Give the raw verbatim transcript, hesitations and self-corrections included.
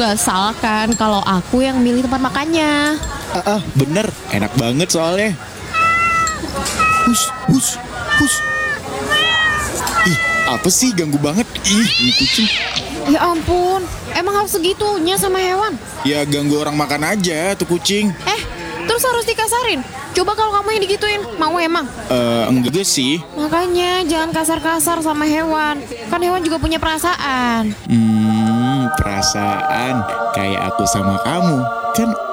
gak salah kan kalau aku yang milih tempat makannya. Ah, ah, bener, enak banget soalnya. Hus, hus, hus. Ih, apa sih ganggu banget? Ih, ini kucing. Ya ampun, emang harus segitunya sama hewan? Ya ganggu orang makan aja tuh kucing. Eh, terus harus dikasarin? Coba kalau kamu yang digituin, mau emang? Eh, enggak sih. Makanya jangan kasar-kasar sama hewan. Kan hewan juga punya perasaan. Hmm, perasaan kayak aku sama kamu. Kan